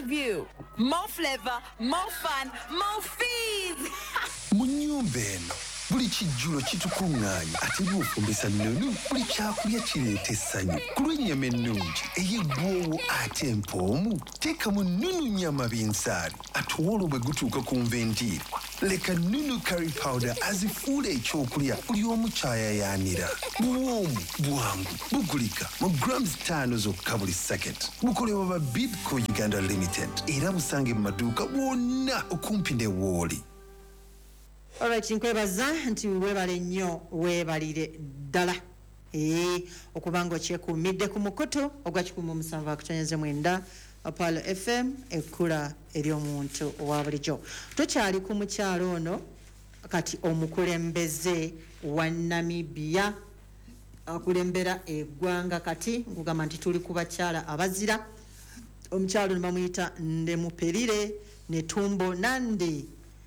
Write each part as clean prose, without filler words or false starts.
you. More flavor, more fun, more fees. Munyumba eno buli kijjulo kitukuŋŋaanya ate bw'ofumbisa nnunu buli kyakulya kireeta essanyu ku lw'ennyama ennungi ey'eggwoowo ate empoomu teekamu nnunu nnyama binsaali ate olwo bwe gutuuka ku nvendiirwa leka nnunu curry powder azifuula ekyokulya buli omu kyayayaanira buwoomu bwangu bugulika mu grams 5 zokka buli sacket bukolebwa ba Bidco Uganda Limited era busange mu maduuka bwonna okumpi ne Wooli. Alright, nkwebaza nti webale nnyo webalire ddala okubanga okyekuumidde ku mukutu ogwa 107.9 Apollo FM ekkula ery'omuntu owa bulijjo. Tukyali ku mukyalo ono kati omukulembeze wa Namibia akulembera eggwanga kati nkugamba nti tuli ku bakyala abazira. Omukyalo ono bamuyita Ndemuperire Netumbo Nandi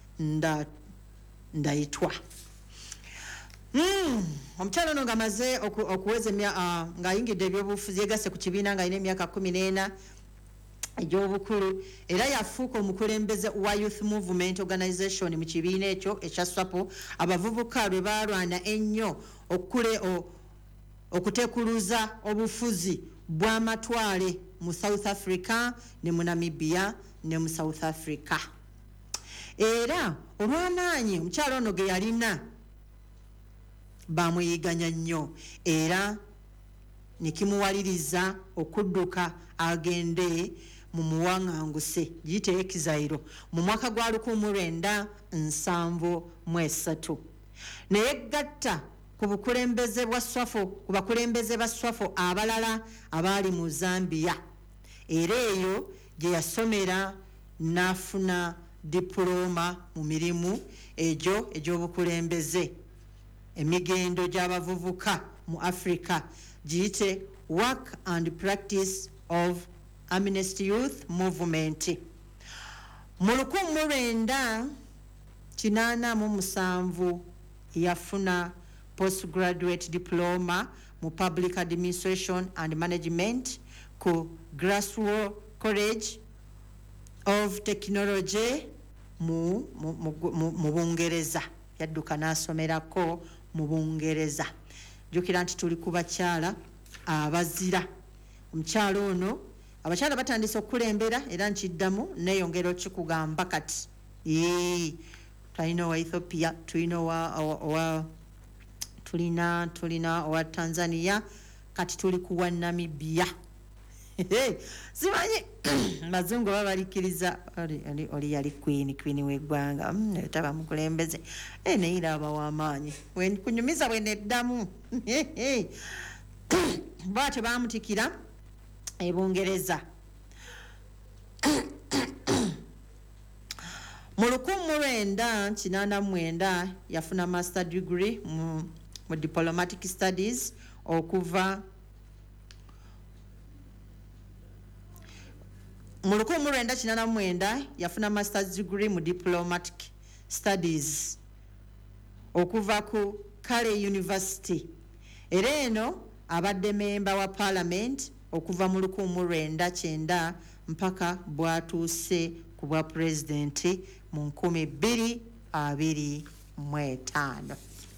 ndaitwa omukyalo ono ng'amaze okuweza ng'ayingidde ebyobufuzi yegasse ku kibiina ng'alina emyaka 14 egy'obukulu era yafuuka omukulembeze wa Youth Movement Organization mu kibiina ekyo ekya SWAPO abavubuka lwe balwana ennyo okutekuluza obufuzi bw'amatwale mu South Africa ne mu Namibia ne mu South Africa. Era olw'amaanyi omukyalo ono ge yalina bamuyiganya nnyo era nekimuwaliriza okudduka agende mu muwaŋŋanguse giyite exile mu mwaka gwa 1973 naye gatta ku bakulembeze ba SWAFO abalala abali mu Zambia era eyo gye yasomera n'afuna diploma mu mirimu egy'obukulembeze emigendo gy'abavubuka mu Africa giyite Work and Practice of Amnesty Youth Movement. Mu 1987 yafuna postgraduate diploma mu Public Administration and Management ku Glasgow College of Technology mu Bungereza. Yadduka n'asomerako mu Bungereza. Jukira nti tuli ku bakyala abazira. Omukyalo ono abakyala batandise okulembera era nkiddamu neeyongera okikugamba kati tulina owa Ethiopia, tulina owa Tanzania, kati tuli kuwa Namibia. Simanyi bazungu babalikiriza oli yali queen w'eggwanga taba mukulembeze neera aba w'amaanyi kunyumiza bwe neddamu bwatyo bamutikira e Bungereza. Mu 1989 yafuna master degree mu diplomatic studies okuva mu 1989 yafuna master's degree mu diplomatic studies okuva ku Kale University. Era eno abadde memba wa parliament okuva mu 1990 mpaka bwatuuse ku bwa president mu 2025.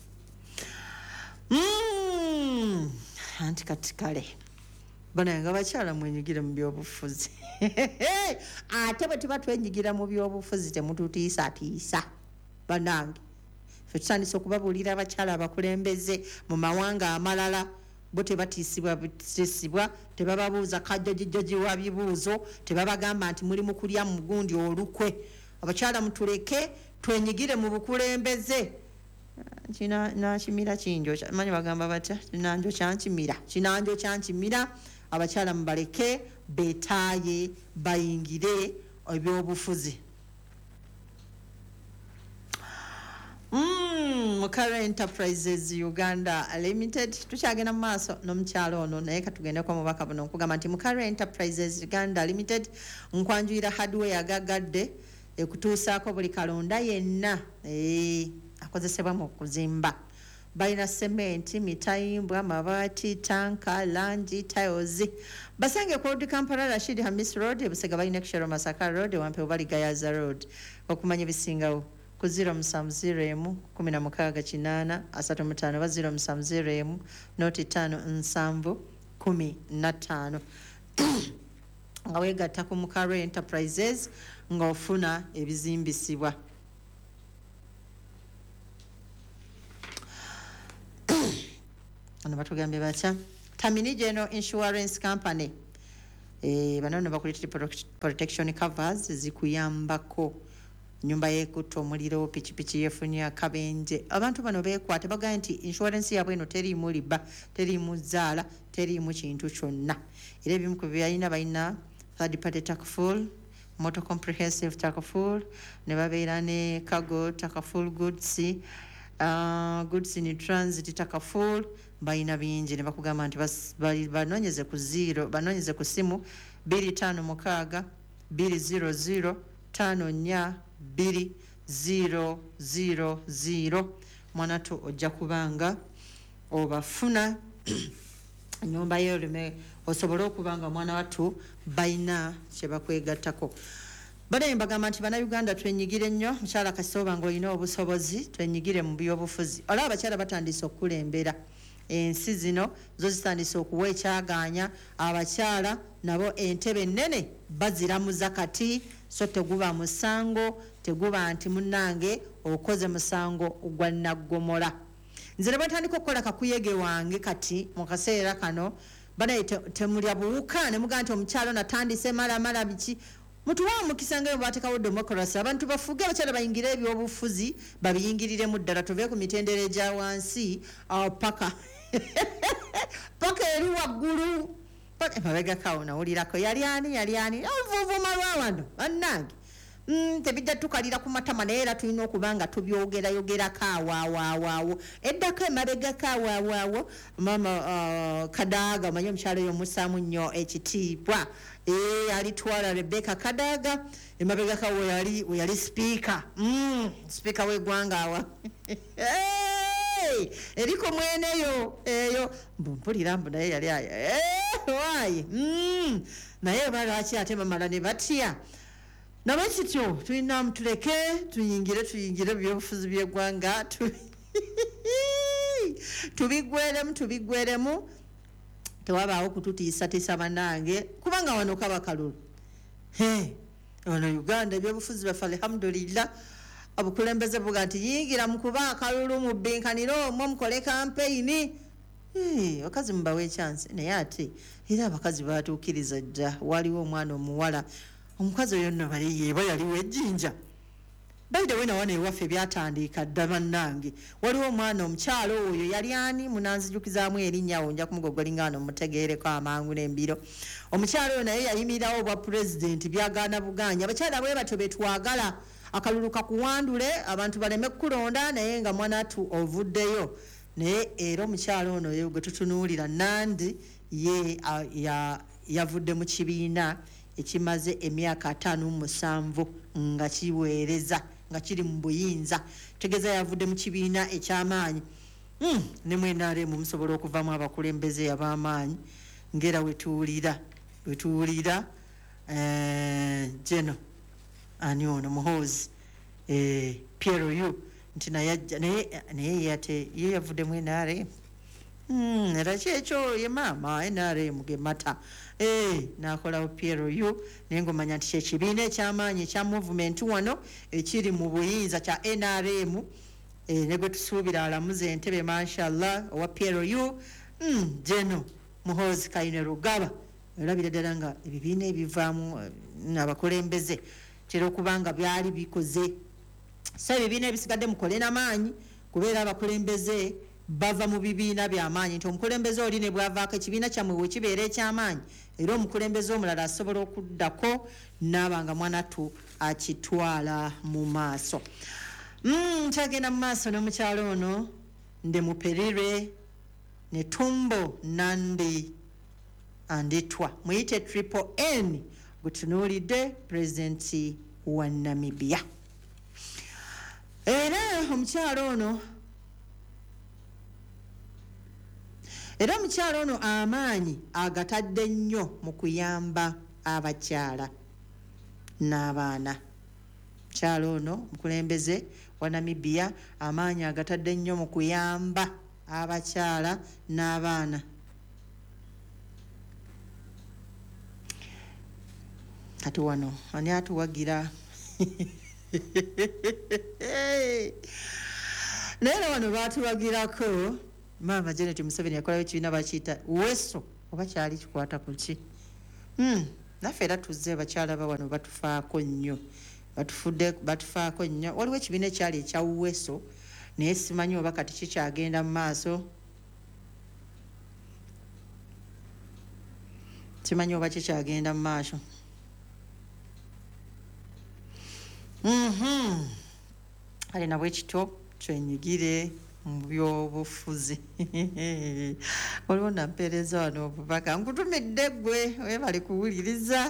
Anti kati kale bana nga bakyala mwenyigira mu byobufuzi ate bwe tuba twenyigira mu byobufuzi temututiisa banange ffe tutandise okubabuulira abakyala abakulembeze mu mawanga amalala bo tebatiisibwa tebababuuza kajjoji wa bibuuzo tebabagamba nti muli mu kulya mu gundi olukwe. Abakyala mutuleke twenyigire mu bukulembeze. Kinakimira kinjo manyi bagamba batya kinanjo kyankimira abakyala mubaleke betaaye bayingire ebyobufuzi. Mukara Enterprises Uganda Limited tukyagenda mu maaso n'omukyalo ono naye katugendeko omubaka buno nkugamba nti Mukara Enterprises Uganda Limited nkwanjuyira hardware agagadde ekutuusaako buli kalonda yenna akozesebwa mu kuzimba. balina cement, mitayimbwa, mabaati, tanka, langi, tiles. Basange ku Road Kampala Rashid Hamis Road, Busega balina Kishero Masaka Road, Wampe Bali Gayaza Road. Okumanya bisingawo ku 070 16 35 070 5 7 15. Nga wegatta ku Mukaro Enterprises nga ofuna ebizimbisibwa. Ano batugambye batya Tamini General Insurance Company banono bakuletera protection covers zikuyambako nyumba yekutta omuliro pikipiki yefunye akabenje abantu bano beekwate bagaa nti insurance yabwe eno teriimu liba teriimu zaala teriimu kintu kyonna era ebimu ku byalina balina third party takaful motor comprehensive takaful ne babeera ne cargo takaful goods goods in transit takaful balina bingi ne bakugamba nti banoonyeze ku zero banoonyeze ku simu 25 200 5 2000 mwanatu ojja kubanga obafuna nyumba yerume osobola okubanga mwana watu baina kyebakwegattako bade mbagamba nti bana Uganda twenyigire nnyo mukyala Kasoba ng'olina obusobozi twenyigire mu byobufuzi olaba abakyala batandise okulembera ensi zino zo zitandise okuwa ekyaganya abakyala nabo entebe nnene baziramuza kati so teguba musango teguba nti munnange okoze musango gwa naggomola nze ne batandika okukola kakuyege wange kati mu kaseera kano banaye temulya buwuka ne mugaa nti omukyalo natandise malamala biki mutuwa mukisa nga bateekawo democracy abantu bafuge abakyala bayingire ebyobufuzi babiyingiriremu ddala tuve ku mitendera egya wansi paka eri waggulu mabegakawo nawulirako yali ani oluvuvuma lwawano bannange tebijja tukalira ku matama naye era tulina okuba nga tubyogerako awaawaawo eddako emabegako awaawaawo mama Kadaaga omanyi omukyalo oyo omussaamu nnyo ekitiibwa alitwala Rebecca Kadaaga emabegakawo we yali sipiika w'eggwanga awa eriko mweneyo eyo mpulira mbu naye yali waayi naye balwaki ate bamala ne batya nabwe kityo tulina mutuleke tuyingire byobufuzi by'eggwanga tubigweremu tewabaawo kututiisatiisa bannange kubanga wano kaba kalulu ono Uganda ebyobufuzi baffe alhamdulillah obukulembeze buga nti yingira mu kuba akalulu mu bbenkaniro omwo mukole kampeyini bakazi mubawa ekyansi naye ate era abakazi batuukiriza dda waliwo omwana omuwala omukazi oyo nno baliyeba yaliwo ejjinja baide wena wana ewaffe byatandika dda bannange waliwo omwana omukyalo oyo yali ani munanzijukizaamu erinnya awo nja kumugogolingano mutegeereko amangu n'embiro omukyalo oyo naye yayimirirawo obwa pulezidenti byagaana buganya abakyala bwe batyo betwagala akalulu kakuwandule abantu baleme kukulonda naye nga mwanatu ovuddeyo naye era omukyalo ono gwe tutunuulira Nandi ye yavudde mu kibiina ekimaze emyaka 57 nga kiweereza nga kiri mu buyinza tegeza yavudde mu kibiina ekyamaanyi ne mwenare mu musobola okuvamu abakulembeze ab'amaanyi ngera wetuwulira Jeno ani ono Muhoozi Piero yu nti naye yate ye yavudde mu NRM era kyekyo ye maama NRM ge mata nakolawo Piero yu naye ng'omanya nti kyekibiina ekyamaanyi ekya movement wano ekiri mu buyinza kya NRM ne gwe tusuubira alamuza entebe mashallah owa Piero yu Jeno Muhoozi Kainerugaba olabira ddala nga ebibiina ebivaamu abakulembeze tera okubanga byali bikoze so ebibiina ebisigadde mukole n'amaanyi kubeera abakulembeze bava mu bibiina by'amaanyi nti omukulembeze oli ne bwavaako ekibiina kyammwe bwe kibeera eky'amaanyi era omukulembeze omulala asobola okuddako n'abanga mwanatu akitwala mu maaso kyagenda mu maaso n'omukyalo ono Ndemuperire ne Tumbo Nandi anditwa muyite Triple N gutunuulidde pulezidenti wa Namibia era omukyalo ono Era omukyala ono amaanyi agatadde nnyo mu kuyamba abakyala n'abaana. Omukyala ono mukulembeze wa Namibia amaanyi agatadde nnyo mu kuyamba abakyala n'abaana. Kati wano ani atuwagira? Naye wano baatuwagirako Maama Janet Museveni yakolayo ekibiina bakiyita Weso oba kyali kikwata ku ki? Naffe era tuzze bakyala ba wano batufaako nnyo. Batufaako nnyo. Waliwo ekibiina ekyali ekya Weso naye simanyi oba kati kikyagenda mu maaso. Simanyi oba kikyagenda mu maaso. Ale nabwe kityo twenyigire mu byobufuzi. Waliwo nampeereza wano obubaka nkutumidde ggwe webale kuwuliriza.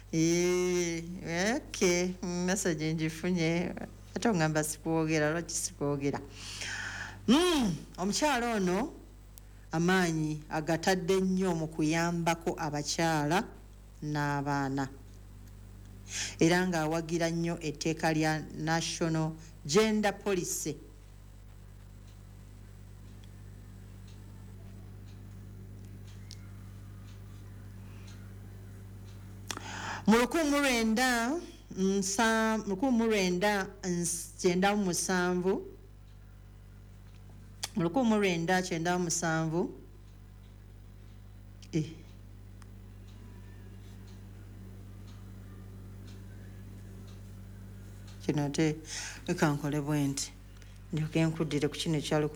Okay, message ngifunye ate ongamba sikwogera lwaki sikwogera. Omukyala ono amaanyi agatadde nnyo mu kuyambako abakyala n'abaana era ng'awagira nnyo etteeka lya National Gender Policy. Mu 1997 kino te ekankole bwenti ndyoke nkuddire ku kino ekya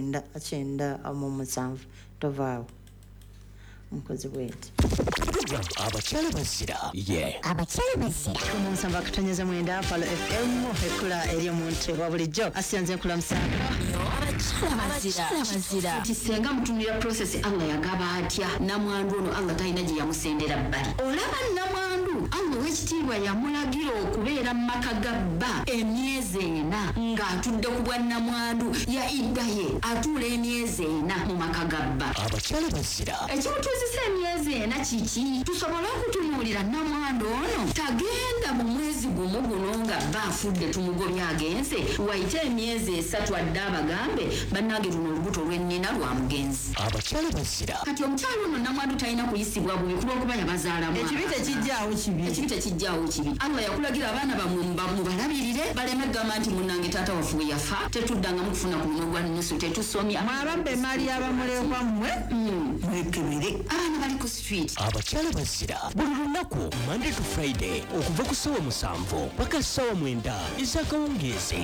1997 tovaawo nkozi bwenti. Abakyala bazira omunsamba akatonyeza mwenda Palo FM ekula eri omuntu wa bulijjo asiyanze nkulamusa. Abakyala bazira tisenga mutunira process Allah yagaba atya namwandu ono Allah talina gye yamusendera bbali. Olaba namwandu Allah w'ekitiibwa yamulagira okubeera mu maka ga bba emyezi 4 ng'atudde ku bwa namwandu ya idda ye atuula emyezi 4 mu maka ga bba. Abakyala bazira ekimutuuzisa emyezi 4 kiki? Tusobola okutunuulira namwandu ono tagenda mu mwezi gumu guno nga bba afudde tumugobya agenze wayite emyezi 3 adde abagambe bannange luno olubuto lw'ennina lwa mugenzi. Abakyala bazira kati omukyala ono namwandu talina kuyisibwa bubi kulw'okuba yabazaala mwana. Ekibi tekijjaawo kibi. Allah yakulagira abaana bamwe mubalabirire baleme gamba nti munnange taata wafuwe yafa tetuddangamu kufuna ku muno gwa nusu tetusomya. Mwabambe mali abamulekwa mmwe mwekebere abaana bali ku street. Abakyala bazira buli lunaku Monday to Friday okuva ku ssaawa 7 paka ssaawa 9 ez'akawungeezi.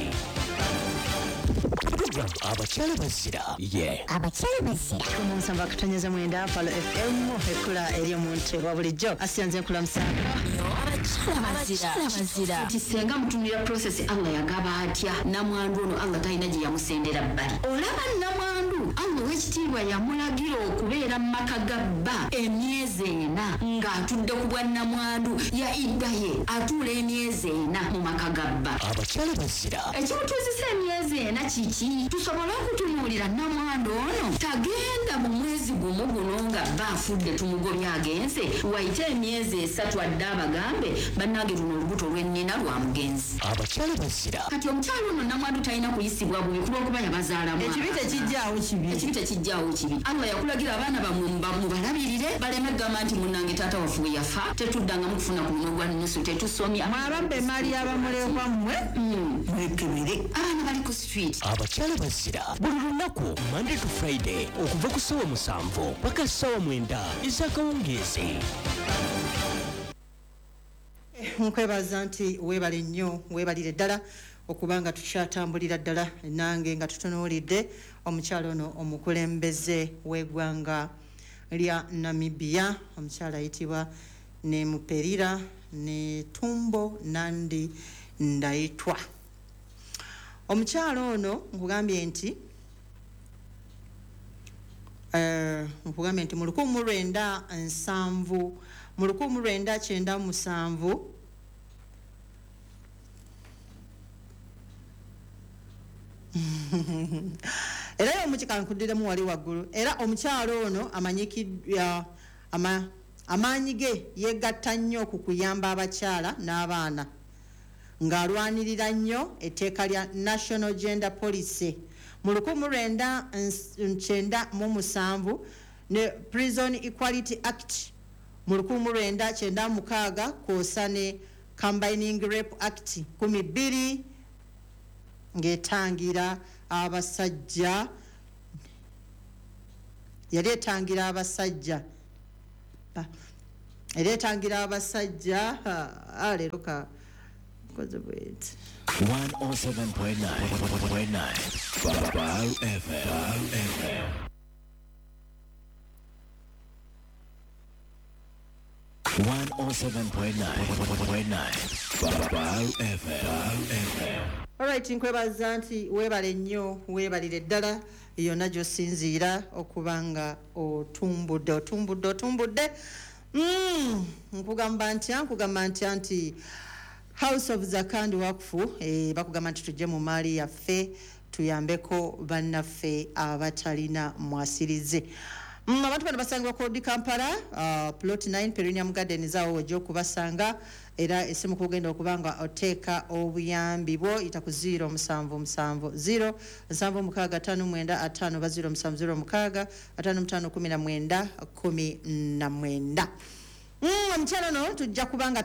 Abakyala bazira omunsamba akatonyeza mwenda Palo FM ekula eri omuntu wa bulijjo asiyanze nkulamusa. Abakyala bazira tisenga mutunira process Allah yagaba atya namwandu ono Allah talina gye yamusendera bbali. Olaba namwandu Allah w'ekitiibwa yamulagira okubeera mu maka ga bba emyezi 4 ng'atudde ku bwa namwandu ya idda ye atuula emyezi 4 mu maka ga bba. Abakyala bazira ekimutuuzisa emyezi 4 kiki? Tusobola okutunuulira namwandu ono tagenda mu mwezi gumu guno nga bba afudde tumugobya agenze wayite emyezi 3 adde abagambe bannange luno olubuto lw'ennina lwa mugenzi. Abakyala bazira kati omukyala ono namwandu talina kuyisibwa bubi kulw'okuba yabazaala mwana. Ekibi tekijjaawo kibi. Allah yakulagira abaana bamwe mubalabirire baleme gamba nti munnange taata wafuwe yafa tetuddangamu kufuna ku muno gwa nusu tetusomya. Mwabambe mali abamulekwa mmwe mwekebere abaana bali ku street. Abakyala bazira buli lunaku Monday to Friday okuva ku ssaawa 7 paka ssaawa 9 ez'akawungeezi. Nkwebaza nti weebale nnyo weebalire ddala okubanga tukyatambulira ddala nange nga tutunuulidde omukyala ono omukulembeze w'eggwanga lya Namibia omukyala ayitibwa ne Muperira ne Tumbo Nandi Ndaitwa. Omukyala ono nkugambye nti mu 1997 era omukikankuddiremu wali waggulu era omukyalo ono amanyikidwa amaanyi ge yegatta nnyo ku kuyamba abakyala n'abaana ng'alwanirira nnyo etteeka lya National Gender Policy mu 1997 ne Prison Equality Act mu 1996 kw'osa ne Combining Rape Act 12 ng'etangira abasajja yali etangira abasajja leero ka koze bweti 107.9 Bar FM. 107.9 Bar FM. Alright, nkwebaza nti weebale nnyo weebalire ddala yonna gy'osinziira okubanga otumbudde nkugamba ntya nti House of Zakandi Wakfu bakugamba nti tujje mu maali yaffe tuyambeko bannaffe abatalina mwasirize. Abantu bano basangibwa ku Kampala plot 9 Perinium Gardens awo wajja okubasanga era esimu kugenda okubanga oteeka obuyambi bwo ita ku 0770 76559 5519 omukyalo no tujja kubanga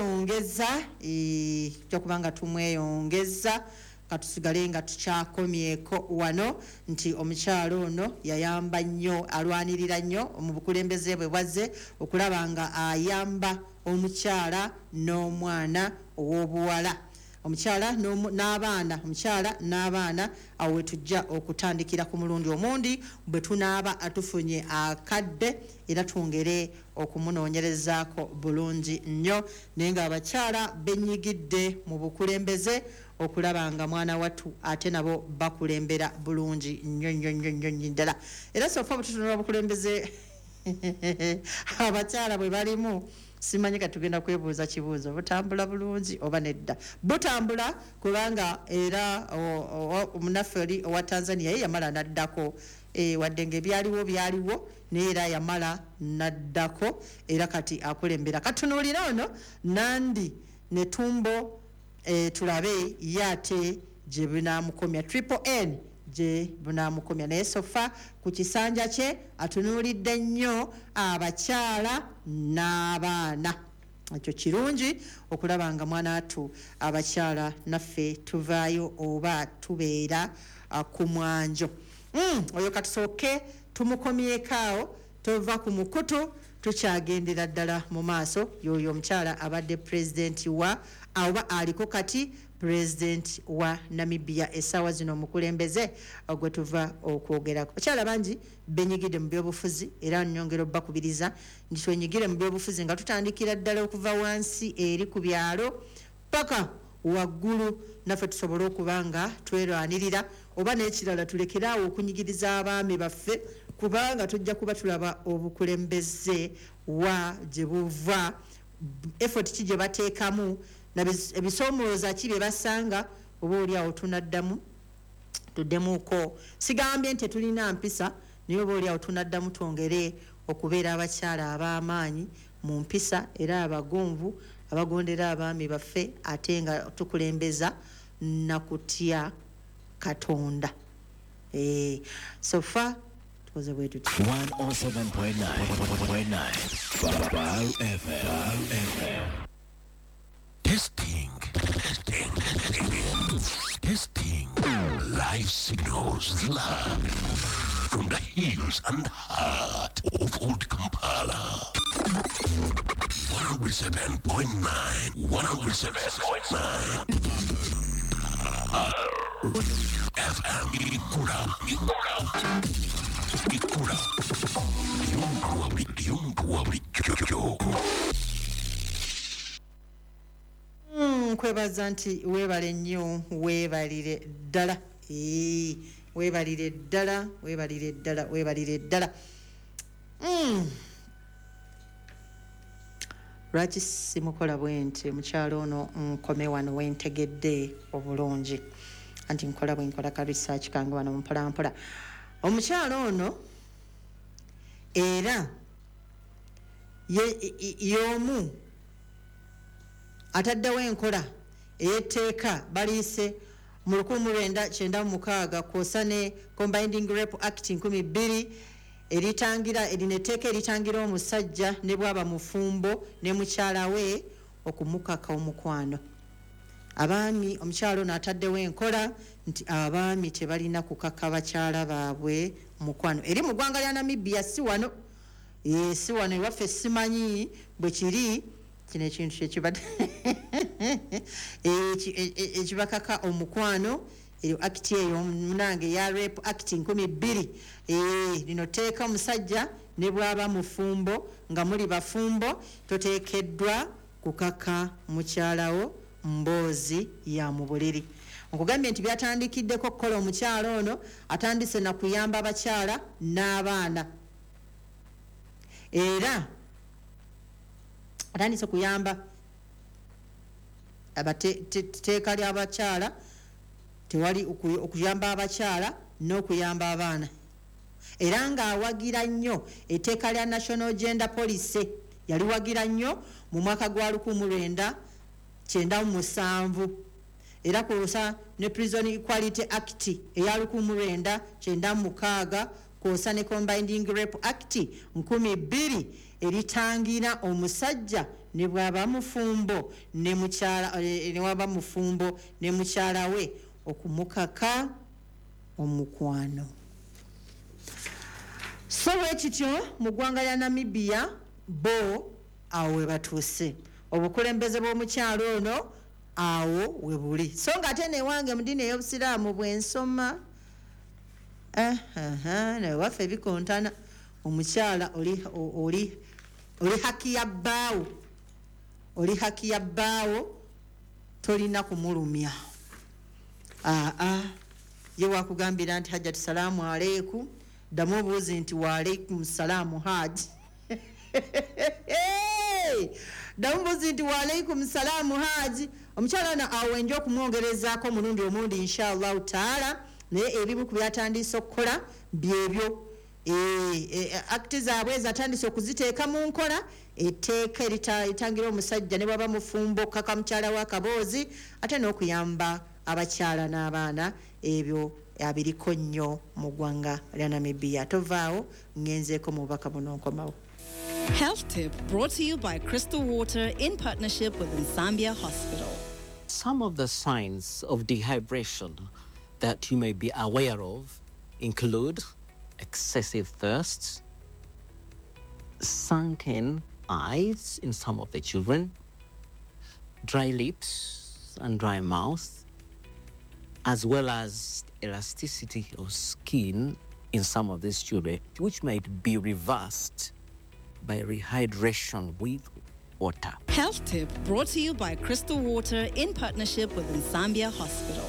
tumweyongeza katusigale nga tukyakomyeko wano nti omukyalo ono yayamba nnyo alwanirira nnyo mu bukulembeze bwe bwaze okulaba nga ayamba omukyala n'omwana ow'obuwala omukyala n'abaana awo we tujja okutandikira ku mulundi omundi bwe tunaaba atufunye akadde era twongere okumunoonyerezaako bulungi nnyo naye nga abakyala benyigidde mu bukulembeze okulaba nga mwana wattu ate nabo bakulembera bulungi nnyo ddala era sofa bututunula obukulembeze abakyala bwe balimu simanyi katugenda kwebuuza kibuuzo butambula bulungi oba nedda butambula kubanga era omunaffe oli owa Tanzania ye yamala naddako wadde ng'ebyaliwo naye era yamala naddako era kati akulembera katunuulira ono Nandi ne Tumbo tulabe yate gye bunaamukomya N gye bunaamukomya naye sofa ku kisanja kye atunuulidde nnyo abakyala n'abaana ekyo kirungi okulaba nga mwana atu abakyala naffe tuvaayo oba tubeera ku mwanjo oyo katusooke tumukomyekaawo tova ku mukutu tukyagendera ddala mu maaso yoyo omukyala abadde pulezidenti wa oba aliko kati President wa Namibia essaawa zino omukulembeze gwe tuva okwogerako bakyala bangi benyigidde mu byobufuzi era nnyongera obbakubiriza nti twenyigire mu byobufuzi nga tutandikira ddala okuva wansi eri ku byalo paka waggulu naffe tusobole okuba nga twerwanirira oba n'ekirala tulekeraawo okunyigiriza abaami baffe kubanga tujja kuba tulaba obukulembeze wa gye buva effort ki gye bateekamu ebisoomooza ki bye basanga oba oliawo tunaddamu tuddemuuko sigambye nti tulina mpisa naye oba oliawo tunaddamu twongere okubeera abakyala ab'amaanyi mu mpisa era abagonvu abagondera abaami baffe ate nga tukulembeza nakutya Katonda sofa tukoze bwe tuti 107.9 Bar FM. Testing. Live signals live from the hills and heart of Old Kampala. 107.9 FM Ikura. Nkwebaza nti weebale nnyo weebalire ddala weebalire ddala lwaki simukola bwe nti mukyalo ono nkome wano wentegedde obulungi anti nkola bwe nkola ka research kange wano mpolampola. Omukyalo ono era y'omu ataddewo enkola ey'etteeka baliise mu 1996 kw'osa ne Combining Rape Act 2000 erina etteeka eritangira omusajja ne bw'aba mufumbo ne mukyala we okumukaka omukwano. Abaami omukyalo n'ataddewo enkola nti abaami tebalina kukaka bakyala baabwe mukwano. Eri mu ggwanga lya Namibia si wano ewaffe simanyi bwe kiri kino ekintu kyekibadde ekibakaka omukwano eyo akiti eyo munange ya Rape Act 2000 lino teeka omusajja ne bw'aba mufumbo nga muli bafumbo toteekeddwa kukaka mukyalawo mboozi ya mu buliri. Nkugambye nti byatandikiddeko okukola omukyalo ono atandise na kuyamba abakyala n'abaana era atandise kuyamba abateeka ly'abakyala tewali okuyamba abakyala n'okuyamba abaana era ng'awagira nnyo etteeka lya National Gender Policy yaliwagira nnyo mu mwaka gwa 1997 era kwosa ne Prison Equality Act eya 1996 kwosa ne Combining Rape Act 2000 eritangira omusajja ne bw'aba mufumbo ne mukyala we okumukaka omukwano. So wekityo mu ggwanga lya Namibia bo awo we batuuse obukulembeze bw'omukyalo ono awo we buli. So nga ate newange mu ddiini ey'obusiraamu bw'ensoma naye waffe ebikontana omukyala oli haki ya bbaawo tolina kumulumya. Ye wakugambira nti hajjati salaamu aleikum ddamu obuuzi nti wa aleikum salaamu haji ddamu buuzi nti wa aleikum salaamu haji. Omukyala ono awenja okumwongerezaako omulundi omundi inshallah taala naye ebimu ku byatandise okukola byebyo akiti zaabwe ezatandise okuziteeka mu nkola etteeka eritangira omusajja ne bw'aba mufumbo okukaka mukyala wa kaboozi ate n'okuyamba abakyala n'abaana ebyo abiriko nnyo mu ggwanga lya Namibia. Tovaawo ngenzeeko mu bubaka buno nkomawo. Health tip brought to you by Crystal Water in partnership with Nsambia Hospital. Some of the signs of dehydration that you may be aware of include excessive thirst, sunken eyes in some of the children, dry lips and dry mouth, as well as elasticity of skin in some of these children, which might be reversed by rehydration with water. Health tip brought to you by Crystal Water in partnership with Nsambia Hospital.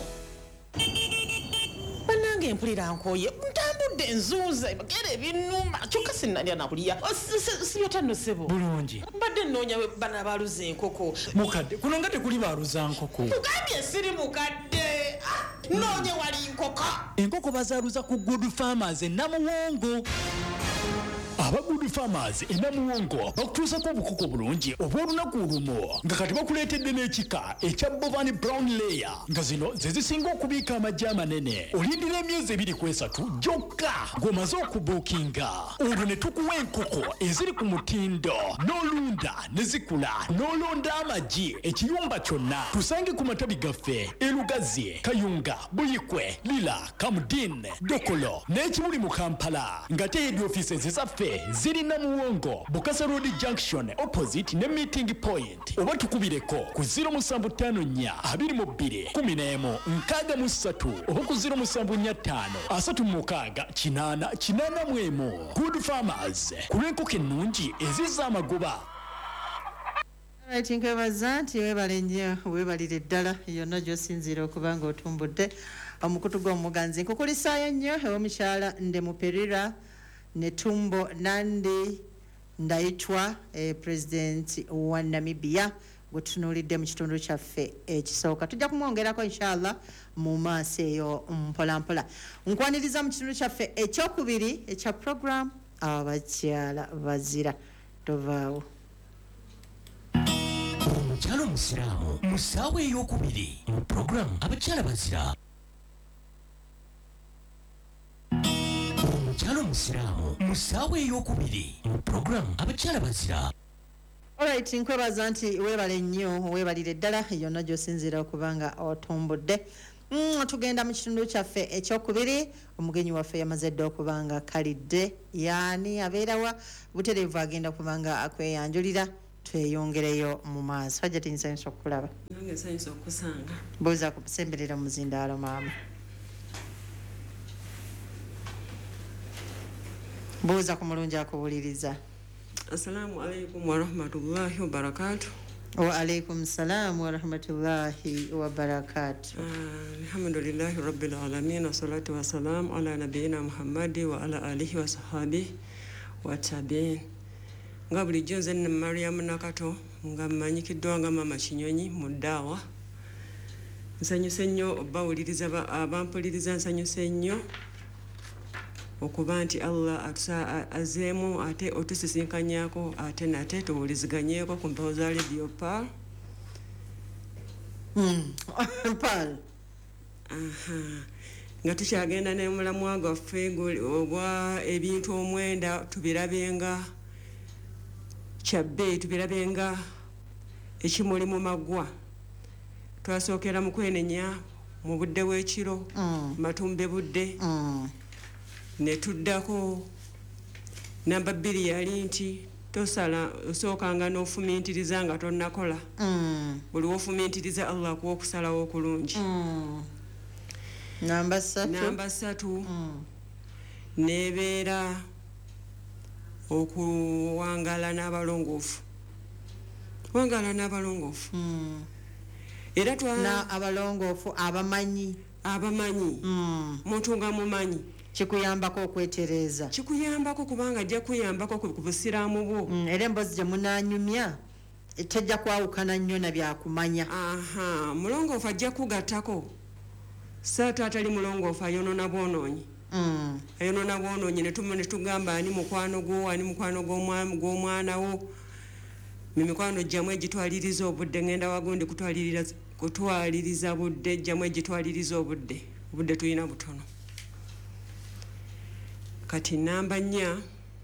Banange mpulira nkoye ntambudde nzuuze bagere ebinuma kyokka sinnalya nakulya sibyotano sebo bulungi mbadde nnoonya bana baluza enkoko mukadde kuno nga tekuli baluza nkoko mugambye siri mukadde nnoonya wali nkoko enkoko bazaaluza ku Good Farmers e Namuwongo. Aba Good Farmers e Namuwongo bakutuusako obukoko bulungi obw'olunaku lumo nga kati bakuleetedde n'ekika ekya Bovan Brown Layer nga zino ze zisinga okubiika amagi amanene. Olindira emyezi 2-3 gyokka ng'omaze okubuukinga. Olwo ne tukuwa enkoko eziri ku mutindo n'olunda ne zikula n'olonda amagi ekiyumba kyonna. Tusange ku matabi gaffe e Lugazi, Kayunga, Buyikwe, Lila, Kamudin, Dokolo n'ekibuli mu Kampala ng'ate head offices ezaffe ziri Namuwongo, Bukasa Road Junction opposite ne meeting point. Oba tukubireko ku 0752-11-63 oba ku 0745-36-881. Good Farmers kulw'enkoko ennungi ezizza amagoba. Nkwebaza nti weebale nnyo weebalire ddala yonna gy'osinziira okuba ng'otumbudde omukutu gw'omuganzi. Nkukulisaayo nnyo ew'omukyala Ndemuperera Netumbo Nandi Ndaitwa president wa Namibia gwe tutunuulidde mu kitundu kyaffe ekisooka. Tujja kumwongerako inshallah mu maaso eyo mpolampola. Nkwaniriza mu kitundu kyaffe ekyokubiri ekya program abakyala bazira. Tovaawo. Omukyala omusiraamu mu ssaawa ey'okubiri mu program abakyala bazira. Omukyala omusiraamu mu ssaawa ey'okubiri mu program abakyala bazira. Alright, nkwebaza nti weebale nnyo, weebalire ddala yonna gy'osinziira okubanga otumbudde. Tugenda mu kitundu kyaffe ekyokubiri. Omugenyi waffe yamaze dda okubanga kalidde. Yaani abeerawa butereevu agenda kubanga akweyanjulira. Tweyongereyo mu maaso. Hajjati nsanyusa okukulaba. Nange nsanyusa okusanga. Buuza kusemberera mu zindaalo maama. Buuza ku mulungi akuwuliriza. Assalamu alaikum wa rahmatullahi wa barakatuh. Wa alaikum salam wa rahmatullahi wa barakatuh. Alhamdulillahi rabbil alamin wa salatu wa salam ala nabiyina Muhammadi wa ala alihi wa sahabihi wa tabi'in. Nga bulijjo nze ne Mariam Nakato nga mmanyikiddwa nga Mama Kinyonyi mu ddaawa. Nsanyuse nnyo bawuliriza abampuliriza, nsanyuse nnyo okuba nti Allah azeemu ate otusisinkanyako ate nate tuwuliziganyeeko ku mpawo za Radio Pearl. Pearl. Nga tukyagenda n'omulamwa gwaffe ogwa ebintu omwenda tubirabenga kyabbe, tubirabenga ekimuli mu maggwa. Twasookera mu kwenenya mu budde bw'ekiro, matumbe budde. Ne tuddako namba 2 yali nti tosala osookanga n'ofumintiriza nga tonnakola. Buli wofumintiriza Allah akuwa okusalawo okulungi. Namba 3 nebeera okuwangala n'abalongoofu. Wangala n'abalongoofu. Era abalongoofu abamanyi. Muntu nga mumanyi. Kikuyambako okwetereeza. Kikuyambako kubanga ajja kuyambako ku busiraamu bwo. Era emboozi gye munaanyumya tejja kwawukana nnyo na byakumanya. Mulongoofu ajja kugattako. Saatu atali mulongoofu ayonoona bwonoonyi. Ayonoona bwonoonyi ne tugamba ani mukwano gwo, ani mukwano gw'omwana wo. Mimikwano gyamu egitwaliriza obudde, ngenda wagundi kutwaliriza budde, gyamu egitwaliriza obudde. Obudde tulina butono. Kati namba 4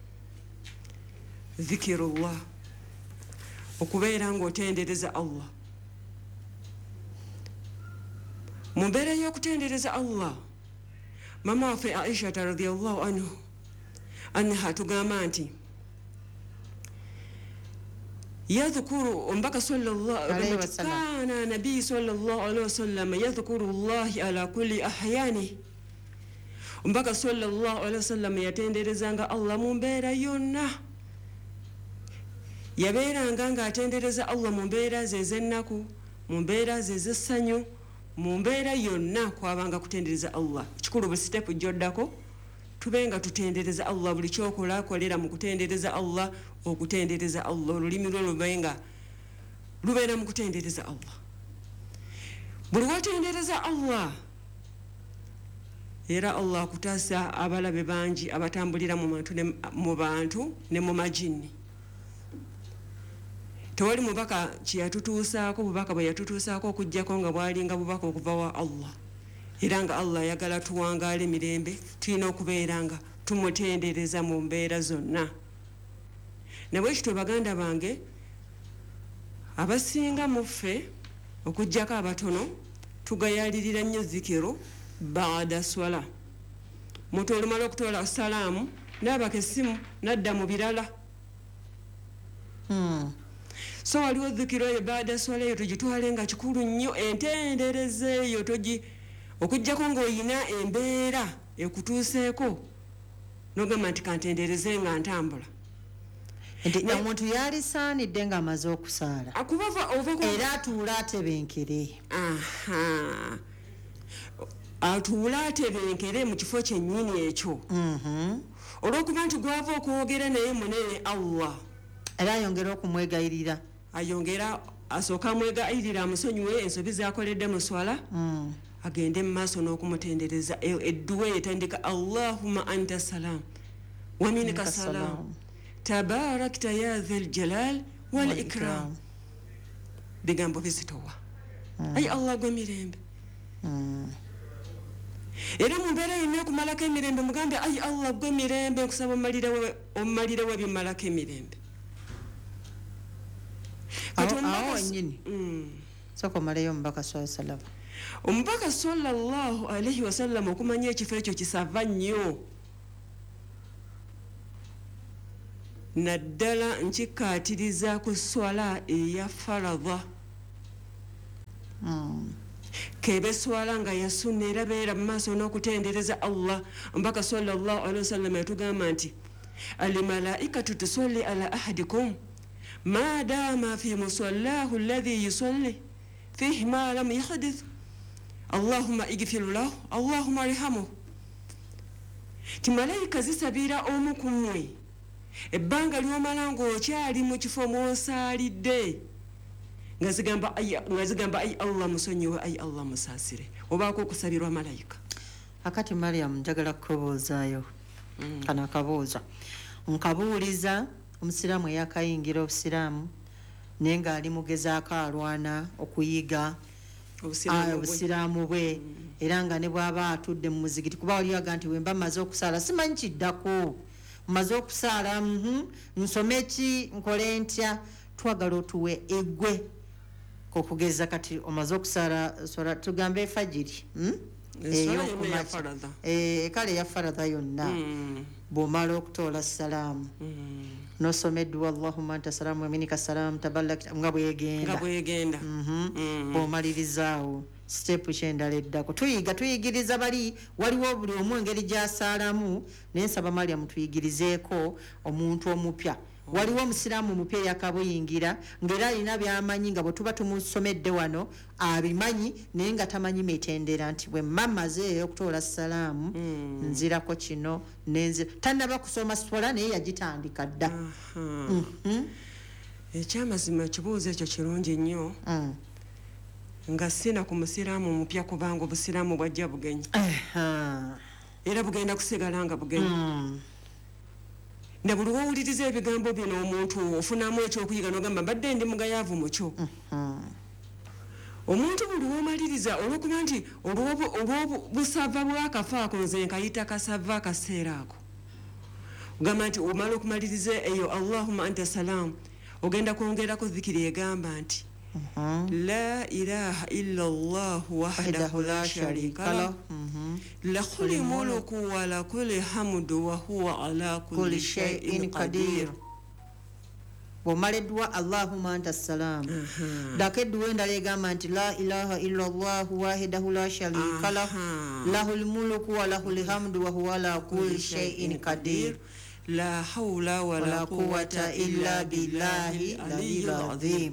zikirullah, okubeera ng'otendereza Allah. Mu mbeera y'okutendereza Allah, mama waffe Aisha radhiyallahu anha tugamba nti yadhkuru ombaka sallallahu alaihi wasallam, kana nabii sallallahu alaihi wasallam yadhkuru Allah ala kulli ahyani. Ombaka sallallahu alaihi wasallam yatenderezanga Allah mu mbeera yonna. Yabeeranga ng'atendereza Allah mu mbeera ze ez'ennaku, mu mbeera ze ez'essanyu, mu mbeera yonna kwabanga kutendereza Allah. Kikulu bu step gy'oddako tubenga tutendereza Allah, buli kyokola kolera mu kutendereza Allah, okutendereza Allah, olulimi lwo lubeera mu kutendereza Allah. Buli watendereza Allah era Allah akutaasa abalabe bangi abatambulira mu bantu ne mu majini. Tewali mubaka kyeyatutuusaako, bubaka bwe yatutuusaako okujjako nga bwalinga bubaka okuva wa Allah. Era nga Allah ayagala tuwangaala emirembe, tulina okubeera nga tumutendereza mu mbeera zonna. Nabwekityo baganda bange abasinga mu ffe okujjako abatono tugayalirira nnyo zikiro baada swala. Muntu olumala okutoola salaamu n'abaka essimu n'adda mu birala. So waliwo zikiro eyo baada swala eyo tugitwale nga kikulu nnyo, entendereza eyo okujjako ng'olina embeera ekutuuseeko n'ogamba nti kantendereze nga ntambula. Nti omuntu yalisaanidde ng'amaze okusaala era atuula atebenkere. Atuula atebenkere mu kifo kyennyini ekyo. Olw'okuba nti gwava okwogera naye munene Allah. Era ayongera okumwegayirira. Ayongera asooka amwegaayirira amusonyiwe ensobi zakoledde mu swala agende mu maaso n'okumutendereza edduwa etandika allahumma anta salam wa minka salam tabarakta ya dhal jalal wal ikram bigambo bizitowa ayi allah gwe mirembe era mu mbeera yonna okumalako emirembe mugambe ayi allah gwe mirembe nkusaba omalirewo ebimalako emirembe awo nyini soko maleyo mbaka sallallahu omubaka sallallahu alaihi wasallam okumanya ekifo ekyo kisava nnyo naddala nkikaatiriza ku swala eya faradha kebe swala nga ya sunna era beera mu maaso n'okutendereza allah omubaka sallallahu alaihi wasallam yatugamba nti almalaikatu tusalli ala ahadikum ما دام في مصلاه الذي يصلي فيه ما لم يحدث اللهم اغفر له اللهم ارحمه timalaika zisabira omu ku mmwe ebbanga ly'omala ng'okyali mu kifo mw'osaalidde nga zigamba ayi allah musonyiwe ayi allah musaasire obaako okusabirwa malayika akati mariam njagala kukoboozaayo kana akabooza nkabuuliza omusiraamu eyakayingira obusiraamu naye ng'ali mugezaako alwana okuyiga obusiraamu bwe era nga ne bw'aba atudde mu muzigiti kuba oliaga nti wemba mmaze okusaala simanyi kiddako mmaze okusaala nsome ki nkole ntya twagala otuwe eggwe okugeza kati omaze okusaala sola tugambe efajiri kale eya faradha yonna bw'omala okutoola salaamu nosoma edduwa allahumma anta salaamu wa minika salaamu tabalakta nga bwegenda bw'omalirizaawo sitepu kyendala eddako tuyigiriza bali waliwo buli omu engeri gy'asaalamu naye nsaba Mariam tuyigirizeeko omuntu omupya waliwo omusiraamu omupya yakabuyingira ng'era alina by'amanyi nga bwe tuba tumusomedde wano abimanyi naye nga tamanyi mitendera nti bwe mamaze okutoola salaamu nzirako kino nenzira tannaba kusoma swala naye yagitandika dda ekyamazima kibuuzo ekyo kirungi nnyo nga sina ku musiraamu omupya kubanga obusiraamu bwajja bugenyi era bugenda kusigala nga bugenyi na buli wawuliriza ebigambo bino omuntu ofunamu ekyokuyiga n'ogamba mbadde ndi mugayaavu mukyo omuntu buli womaliriza olwokuba nti olw'obusava bw'akafaako nze nkayita kasava akaseera ako ogamba nti omala okumaliriza eyo allahumma anta salaam ogenda kwongerako dhikiri egamba nti la ilaha illa allah wahdahu la sharika lah lahul mulku wa lahul hamdu wa huwa ala kulli shay'in qadir bw'omala edduwa allahumma anta salaam dako edduwa endala egamba nti la ilaha illa allah wahdahu la sharika lah lahul mulku wa lahul hamdu wa huwa ala kulli shay'in qadir la hawla wa la quwwata illa billahi al-aliyyil azim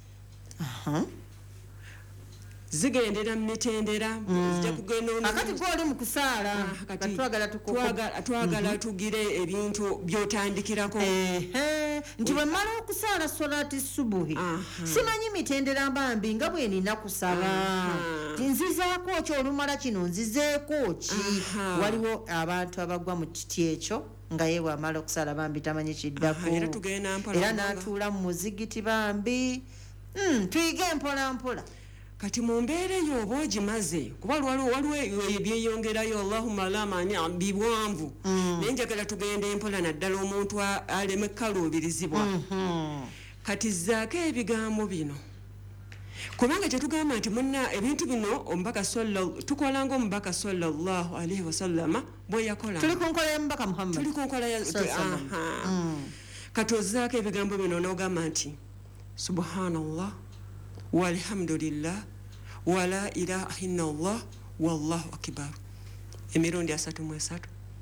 zigendera mu mitendera zijja kugenda akati gwoli mu kusaala twagala tugire ebintu byotandikirako nti bwe mmala okusaala solati subuhi simanyi mitendera mbambi nga bwe nina kusaba nzizaako ki olumala kino nzizeeko ki waliwo abantu abagwa mu kiti ekyo nga yewe amala okusaala bambi tamanyi kiddako era n'atuula mu muzigiti bambi tuyige mpola mpola kati mu mbeera eyo oba ogimaze kuba waliwo ebyeyongerayo allahumma la mani bibwanvu naye njagala tugenda empola naddala omuntu aleme kkaluubirizibwa kati zzaako ebigambo bino kubanga kyetugamba nti munna ebintu bino tukola ng'omubaka sallallahu alaihi wasallama bwe yakola tuli ku nkola y'omubaka muhammad tuli ku nkola kati ozzaako ebigambo bino n'ogamba nti subhanallah walhamdulillah wala ilaha illallah wallahu akbar emirundi 33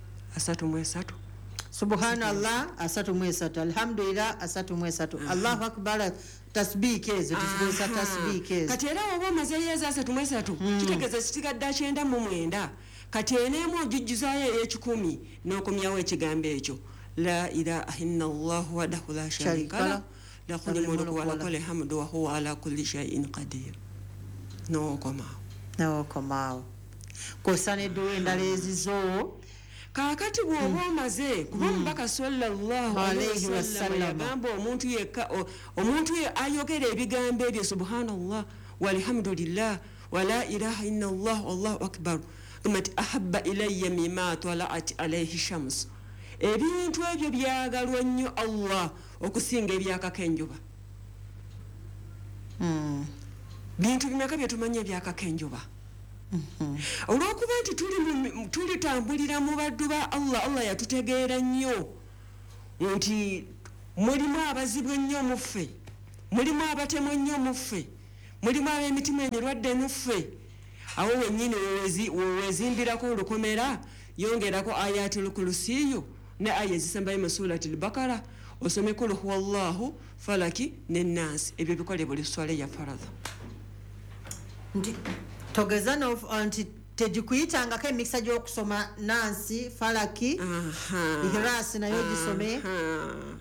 subhanallah 33 alhamdulillah 33 allahu akbar tasbiike ezo tuzikozesa tasbiike ezo kati era oba omazeyo eza 33 kitegeeza kitigadde 99 kati eneemu ogijjuzaayo ey'ekikumi n'okomyawo ekigambo ekyo la ilaha illallah wahdahu la sharika lah lahul mulku wa lahul hamdu wa huwa ala kulli shay'in qadir. No komao kosane do endala ezizo kakati bw'oba omaze kuba omubaka sallallahu alayhi wasallam agamba omuntu yekka omuntu ayogera ebigambo ebyo subhanallah walhamdulillah wala ilaha illallah wallahu akbar mat ahabba ilayya mimma tala'at alayhi shams. Ebintu ebyo byagalwa nnyo Allah okusinga ebyakako enjuba. Bintu bimeka bye tumanyi ebyakako enjuba. Olw'okuba nti tulitambulira mu baddu ba Allah yatutegeera nnyo nti mulimu abazibu ennyo mu ffe, mulimu abatemu ennyo mu ffe, mulimu ab'emitima emirwadde mu ffe. Awo wennyini wewezimbirako olukomera yongerako ayatul kursiyu ne aya ezisembayo mu surati al-Baqara osome kul huwallahu falaki n'ennaasi. Ebyo bikole buli swala ya faradha. Togeza no anti tejikuyitangako emikisa gy'okusoma nansi falaki ihirasi nayo gisome